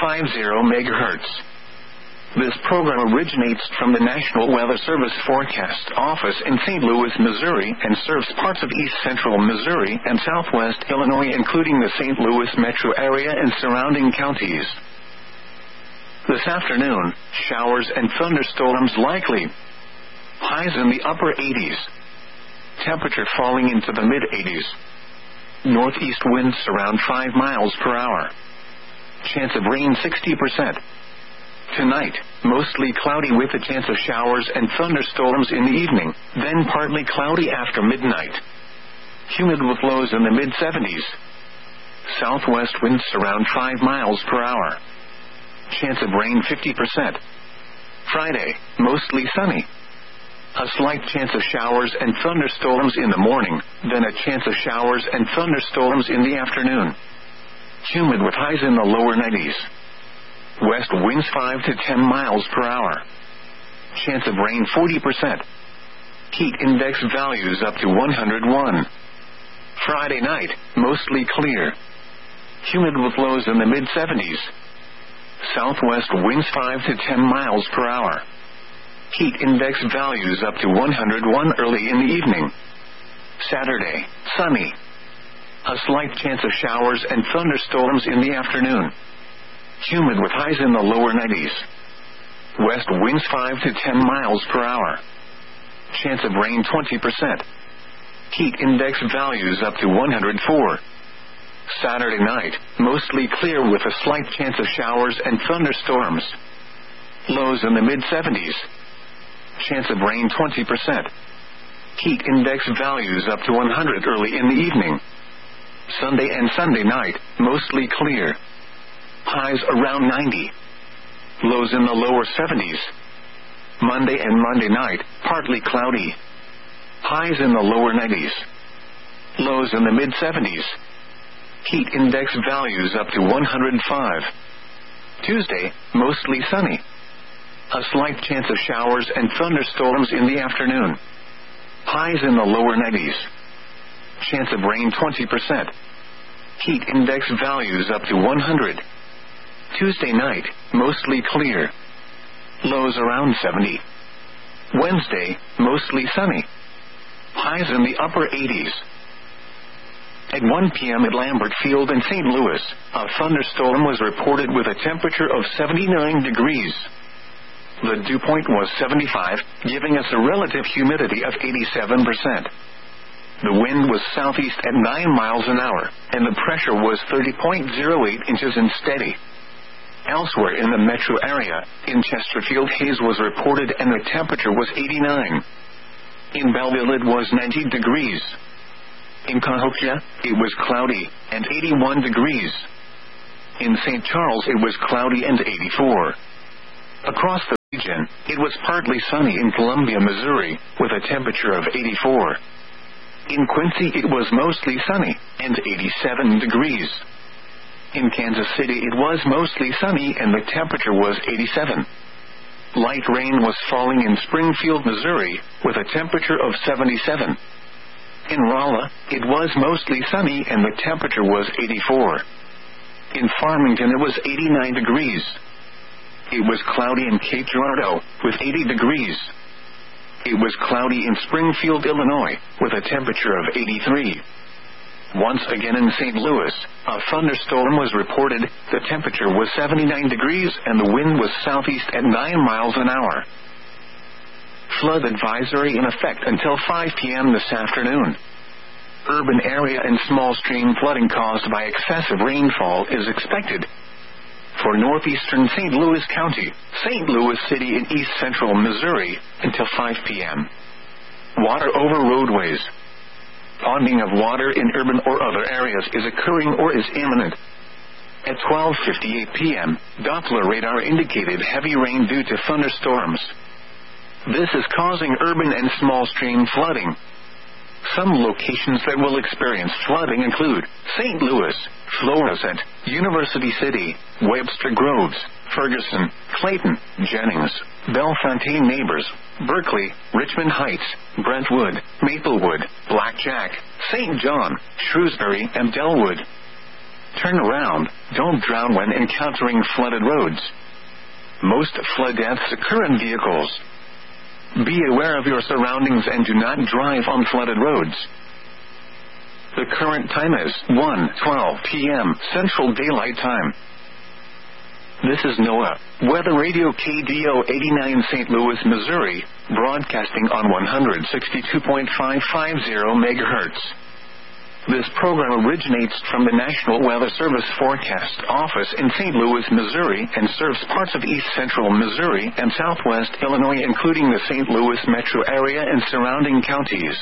MHz. This program originates from the National Weather Service Forecast Office in St. Louis, Missouri, and serves parts of east central Missouri and southwest Illinois, including the St. Louis metro area and surrounding counties. This afternoon, showers and thunderstorms likely. Highs in the upper 80s. Temperature falling into the mid-80s. Northeast winds around 5 miles per hour. Chance of rain 60%. Tonight, mostly cloudy with a chance of showers and thunderstorms in the evening, then partly cloudy after midnight. Humid with lows in the mid-70s. Southwest winds around 5 miles per hour. Chance of rain 50%. Friday, mostly sunny. A slight chance of showers and thunderstorms in the morning, then a chance of showers and thunderstorms in the afternoon. Humid with highs in the lower 90s. West winds 5 to 10 miles per hour. Chance of rain 40%. Heat index values up to 101. Friday night, mostly clear. Humid with lows in the mid-70s. Southwest winds 5 to 10 miles per hour. Heat index values up to 101 early in the evening. Saturday, sunny. A slight chance of showers and thunderstorms in the afternoon. Humid with highs in the lower 90s. West winds 5 to 10 miles per hour. Chance of rain 20%. Heat index values up to 104. Saturday night, mostly clear with a slight chance of showers and thunderstorms. Lows in the mid-70s. Chance of rain 20%. Heat index values up to 100 early in the evening. Sunday and Sunday night, mostly clear. Highs around 90. Lows in the lower 70s. Monday and Monday night, partly cloudy. Highs in the lower 90s. Lows in the mid-70s. Heat index values up to 105. Tuesday, mostly sunny. A slight chance of showers and thunderstorms in the afternoon. Highs in the lower 90s. Chance of rain 20%. Heat index values up to 100. Tuesday night, mostly clear. Lows around 70. Wednesday, mostly sunny. Highs in the upper 80s. At 1 p.m. at Lambert Field in St. Louis, a thunderstorm was reported with a temperature of 79 degrees. The dew point was 75, giving us a relative humidity of 87%. The wind was southeast at 9 miles an hour, and the pressure was 30.08 inches and steady. Elsewhere in the metro area, in Chesterfield, haze was reported and the temperature was 89. In Belleville, it was 90 degrees. In Cahokia, it was cloudy and 81 degrees. In St. Charles, it was cloudy and 84. Across the region, Farmington, it was partly sunny in Columbia, Missouri, with a temperature of 84. In Quincy, it was mostly sunny, and 87 degrees. In Kansas City, it was mostly sunny, and the temperature was 87. Light rain was falling in Springfield, Missouri, with a temperature of 77. In Rolla, it was mostly sunny, and the temperature was 84. In Farmington, it was 89 degrees. It was cloudy in Cape Girardeau, with 80 degrees. It was cloudy in Springfield, Illinois, with a temperature of 83. Once again in St. Louis, a thunderstorm was reported. The temperature was 79 degrees and the wind was southeast at 9 miles an hour. Flood advisory in effect until 5 p.m. this afternoon. Urban area and small stream flooding caused by excessive rainfall is expected. For northeastern St. Louis County, St. Louis City in east central Missouri, until 5 p.m. Water over roadways. Ponding of water in urban or other areas is occurring or is imminent. At 12:58 p.m., Doppler radar indicated heavy rain due to thunderstorms. This is causing urban and small stream flooding. Some locations that will experience flooding include St. Louis, Florissant, University City, Webster Groves, Ferguson, Clayton, Jennings, Bellefontaine Neighbors, Berkeley, Richmond Heights, Brentwood, Maplewood, Blackjack, St. John, Shrewsbury, and Dellwood. Turn around, don't drown when encountering flooded roads. Most flood deaths occur in vehicles. Be aware of your surroundings and do not drive on flooded roads. The current time is 1:12 p.m. Central Daylight Time. This is NOAA, Weather Radio KDO 89 St. Louis, Missouri, broadcasting on 162.550 MHz. This program originates from the National Weather Service Forecast Office in St. Louis, Missouri, and serves parts of east central Missouri and southwest Illinois, including the St. Louis metro area and surrounding counties.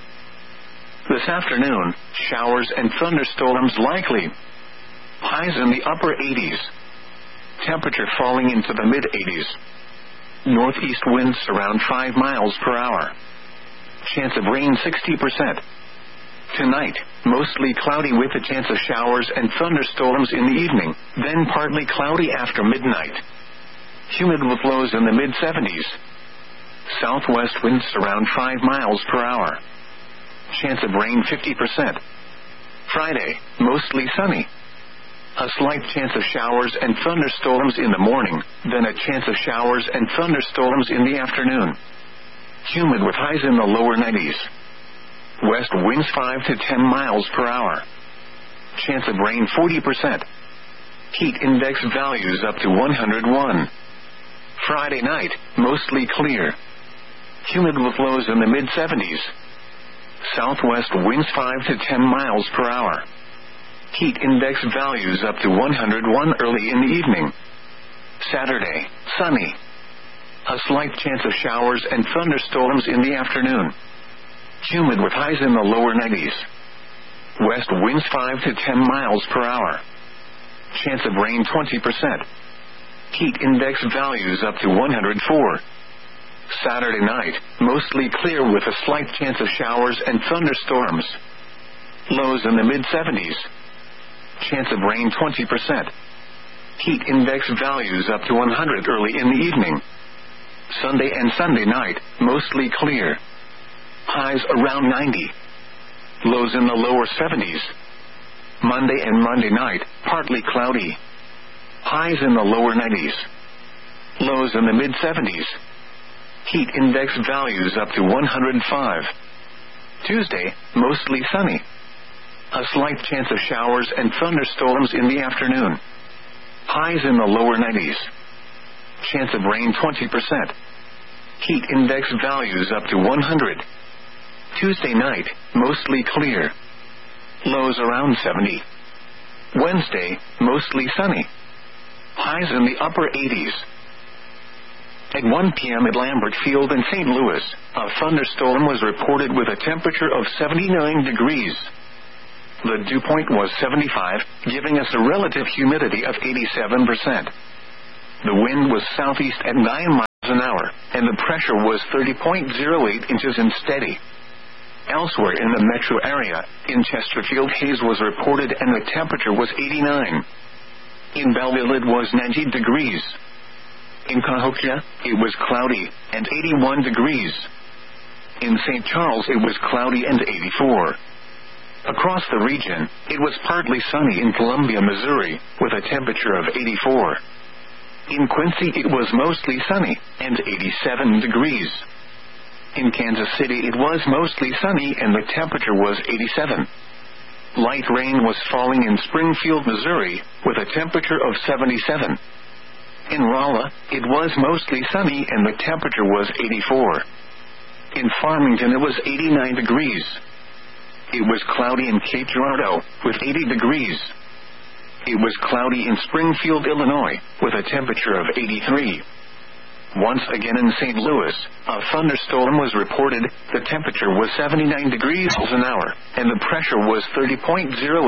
This afternoon, showers and thunderstorms likely. Highs in the upper 80s. Temperature falling into the mid-80s. Northeast winds around 5 miles per hour. Chance of rain 60%. Tonight, mostly cloudy with a chance of showers and thunderstorms in the evening, then partly cloudy after midnight. Humid with lows in the mid-70s. Southwest winds around 5 miles per hour. Chance of rain 50%. Friday, mostly sunny. A slight chance of showers and thunderstorms in the morning, then a chance of showers and thunderstorms in the afternoon. Humid with highs in the lower 90s. West winds 5 to 10 miles per hour. Chance of rain 40%. Heat index values up to 101. Friday night, mostly clear. Humid with lows in the mid-70s. Southwest winds 5 to 10 miles per hour. Heat index values up to 101 early in the evening. Saturday, sunny. A slight chance of showers and thunderstorms in the afternoon. Humid with highs in the lower 90s. West winds 5 to 10 miles per hour. Chance of rain 20%. Heat index values up to 104. Saturday night, mostly clear with a slight chance of showers and thunderstorms. Lows in the mid-70s. Chance of rain 20%. Heat index values up to 100 early in the evening. Sunday and Sunday night, mostly clear. Highs around 90. Lows in the lower 70s. Monday and Monday night, partly cloudy. Highs in the lower 90s. Lows in the mid-70s. Heat index values up to 105. Tuesday, mostly sunny. A slight chance of showers and thunderstorms in the afternoon. Highs in the lower 90s. Chance of rain 20%. Heat index values up to 100. Tuesday night, mostly clear. Lows around 70. Wednesday, mostly sunny. Highs in the upper 80s. At 1 p.m. at Lambert Field in St. Louis, a thunderstorm was reported with a temperature of 79 degrees. The dew point was 75, giving us a relative humidity of 87%. The wind was southeast at 9 miles an hour, and the pressure was 30.08 inches and steady. Elsewhere in the metro area, in Chesterfield, haze was reported and the temperature was 89. In Belleville, it was 90 degrees. In Cahokia, it was cloudy and 81 degrees. In St. Charles, it was cloudy and 84. Across the region, it was partly sunny in Columbia, Missouri, with a temperature of 84. In Quincy, it was mostly sunny and 87 degrees. In Kansas City, it was mostly sunny and the temperature was 87. Light rain was falling in Springfield, Missouri, with a temperature of 77. In Rolla, it was mostly sunny and the temperature was 84. In Farmington, it was 89 degrees. It was cloudy in Cape Girardeau, with 80 degrees. It was cloudy in Springfield, Illinois, with a temperature of 83. Once again in St. Louis, a thunderstorm was reported. The temperature was 79 degrees an hour, and the pressure was 30.0